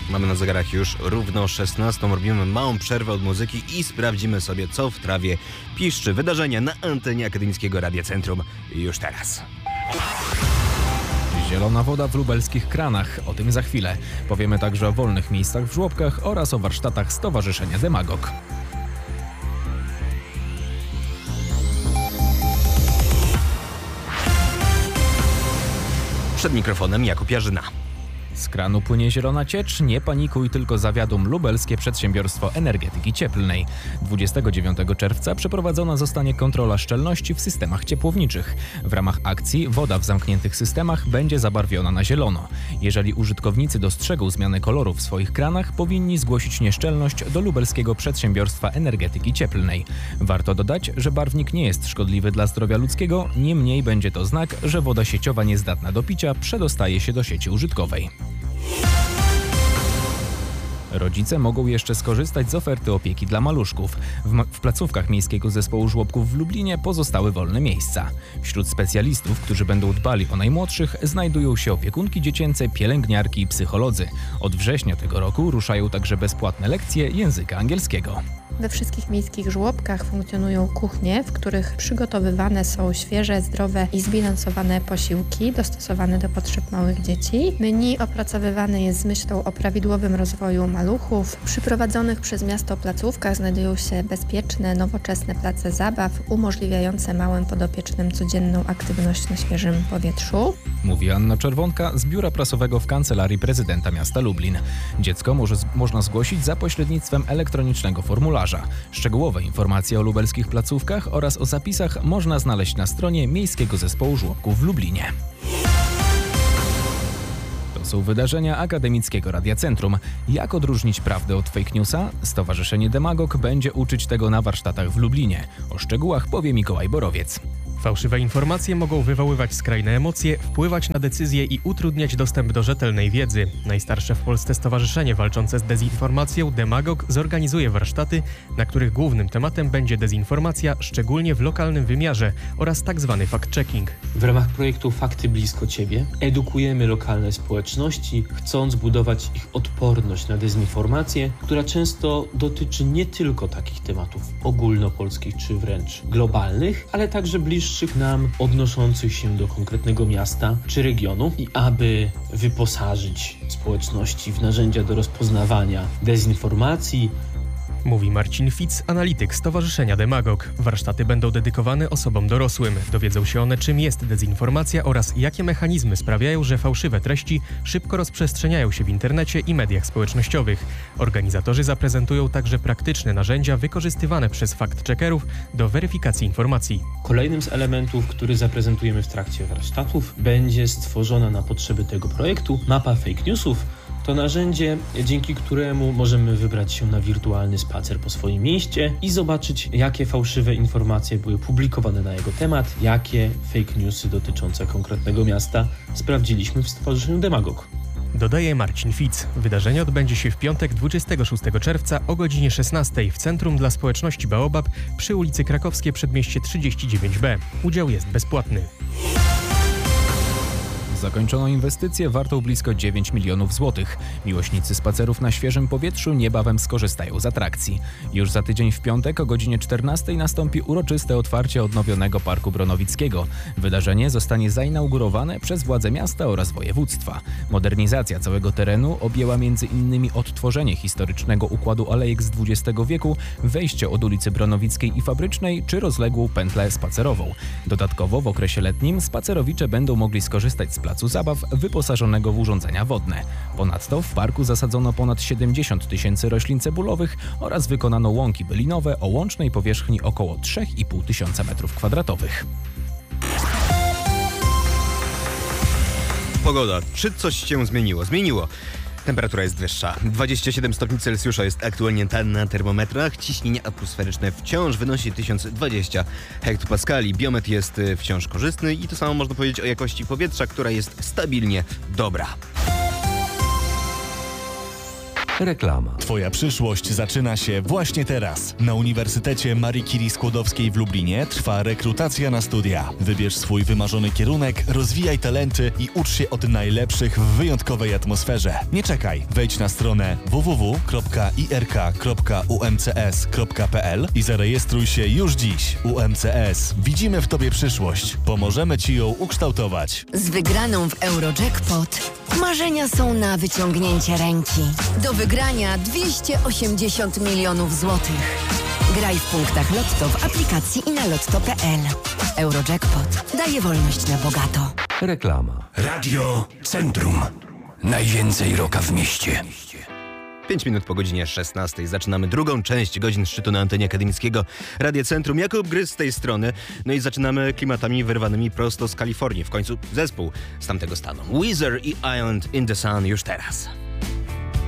Mamy na zegarach już równo 16. Robimy małą przerwę od muzyki i sprawdzimy sobie, co w trawie piszczy. Wydarzenia na antenie Akademickiego Radia Centrum już teraz. Zielona woda w lubelskich kranach. O tym za chwilę. Powiemy także o wolnych miejscach w żłobkach oraz o warsztatach Stowarzyszenia Demagog. Przed mikrofonem Jakub Jarzyna. Z kranu płynie zielona ciecz, nie panikuj, tylko zawiadom Lubelskie Przedsiębiorstwo Energetyki Cieplnej. 29 czerwca przeprowadzona zostanie kontrola szczelności w systemach ciepłowniczych. W ramach akcji woda w zamkniętych systemach będzie zabarwiona na zielono. Jeżeli użytkownicy dostrzegą zmianę koloru w swoich kranach, powinni zgłosić nieszczelność do Lubelskiego Przedsiębiorstwa Energetyki Cieplnej. Warto dodać, że barwnik nie jest szkodliwy dla zdrowia ludzkiego, niemniej będzie to znak, że woda sieciowa niezdatna do picia przedostaje się do sieci użytkowej. Rodzice mogą jeszcze skorzystać z oferty opieki dla maluszków. W placówkach Miejskiego Zespołu Żłobków w Lublinie pozostały wolne miejsca. Wśród specjalistów, którzy będą dbali o najmłodszych, znajdują się opiekunki dziecięce, pielęgniarki i psycholodzy. Od września tego roku ruszają także bezpłatne lekcje języka angielskiego. We wszystkich miejskich żłobkach funkcjonują kuchnie, w których przygotowywane są świeże, zdrowe i zbilansowane posiłki dostosowane do potrzeb małych dzieci. Menu opracowywane jest z myślą o prawidłowym rozwoju maluchów. W przyprowadzonych przez miasto placówkach znajdują się bezpieczne, nowoczesne place zabaw umożliwiające małym podopiecznym codzienną aktywność na świeżym powietrzu. Mówi Anna Czerwonka z Biura Prasowego w Kancelarii Prezydenta Miasta Lublin. Dziecko można zgłosić za pośrednictwem elektronicznego formularza. Szczegółowe informacje o lubelskich placówkach oraz o zapisach można znaleźć na stronie Miejskiego Zespołu Żłobków w Lublinie. To są wydarzenia Akademickiego Radia Centrum. Jak odróżnić prawdę od fake newsa? Stowarzyszenie Demagog będzie uczyć tego na warsztatach w Lublinie. O szczegółach powie Mikołaj Borowiec. Fałszywe informacje mogą wywoływać skrajne emocje, wpływać na decyzje i utrudniać dostęp do rzetelnej wiedzy. Najstarsze w Polsce stowarzyszenie walczące z dezinformacją Demagog zorganizuje warsztaty, na których głównym tematem będzie dezinformacja, szczególnie w lokalnym wymiarze oraz tzw. fact-checking. W ramach projektu Fakty Blisko Ciebie edukujemy lokalne społeczności, chcąc budować ich odporność na dezinformację, która często dotyczy nie tylko takich tematów ogólnopolskich czy wręcz globalnych, ale także bliższych nam, odnoszących się do konkretnego miasta czy regionu, i aby wyposażyć społeczności w narzędzia do rozpoznawania dezinformacji. Mówi Marcin Fitz, analityk Stowarzyszenia Demagog. Warsztaty będą dedykowane osobom dorosłym. Dowiedzą się one, czym jest dezinformacja oraz jakie mechanizmy sprawiają, że fałszywe treści szybko rozprzestrzeniają się w internecie i mediach społecznościowych. Organizatorzy zaprezentują także praktyczne narzędzia wykorzystywane przez fact-checkerów do weryfikacji informacji. Kolejnym z elementów, który zaprezentujemy w trakcie warsztatów, będzie stworzona na potrzeby tego projektu mapa fake newsów. To narzędzie, dzięki któremu możemy wybrać się na wirtualny spacer po swoim mieście i zobaczyć, jakie fałszywe informacje były publikowane na jego temat, jakie fake newsy dotyczące konkretnego miasta sprawdziliśmy w Stowarzyszeniu Demagog. Dodaje Marcin Fitz. Wydarzenie odbędzie się w piątek 26 czerwca o godzinie 16 w Centrum dla Społeczności Baobab przy ulicy Krakowskiej, Przedmieście 39B. Udział jest bezpłatny. Zakończono inwestycję wartą blisko 9 milionów złotych. Miłośnicy spacerów na świeżym powietrzu niebawem skorzystają z atrakcji. Już za tydzień w piątek o godzinie 14 nastąpi uroczyste otwarcie odnowionego Parku Bronowickiego. Wydarzenie zostanie zainaugurowane przez władze miasta oraz województwa. Modernizacja całego terenu objęła m.in. odtworzenie historycznego układu alejek z XX wieku, wejście od ulicy Bronowickiej i Fabrycznej czy rozległą pętlę spacerową. Dodatkowo w okresie letnim spacerowicze będą mogli skorzystać z placu zabaw wyposażonego w urządzenia wodne. Ponadto w parku zasadzono ponad 70 tysięcy roślin cebulowych oraz wykonano łąki bylinowe o łącznej powierzchni około 3,5 tysiąca m2. Pogoda. Czy coś się zmieniło? Zmieniło. Temperatura jest wyższa. 27 stopni Celsjusza jest aktualnie na termometrach. Ciśnienie atmosferyczne wciąż wynosi 1020 hektopaskali. Biometr jest wciąż korzystny i to samo można powiedzieć o jakości powietrza, która jest stabilnie dobra. Reklama. Twoja przyszłość zaczyna się właśnie teraz. Na Uniwersytecie Marii Curie Skłodowskiej w Lublinie trwa rekrutacja na studia. Wybierz swój wymarzony kierunek, rozwijaj talenty i ucz się od najlepszych w wyjątkowej atmosferze. Nie czekaj, wejdź na stronę www.irk.umcs.pl i zarejestruj się już dziś. UMCS. Widzimy w Tobie przyszłość. Pomożemy Ci ją ukształtować. Z wygraną w Eurojackpot marzenia są na wyciągnięcie ręki. Do wygrania 280 milionów złotych. Graj w punktach Lotto w aplikacji i na lotto.pl. Eurojackpot daje wolność na bogato. Reklama. Radio Centrum. Najwięcej rocka w mieście. 5 minut po godzinie 16. Zaczynamy drugą część godzin szczytu na antenie akademickiego Radia Centrum. Jakub Gryz z tej strony. No i zaczynamy klimatami wyrwanymi prosto z Kalifornii. W końcu zespół z tamtego stanu. Weezer i Island in the Sun już teraz.